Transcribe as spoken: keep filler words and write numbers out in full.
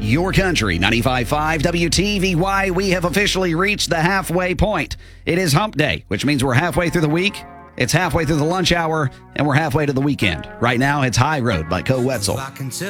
Your country, ninety-five point five W T V Y. We have officially reached the halfway point. It is hump day, which means we're halfway through the week. It's halfway through the lunch hour, and we're halfway to the weekend. Right now, it's High Road by Co Wetzel.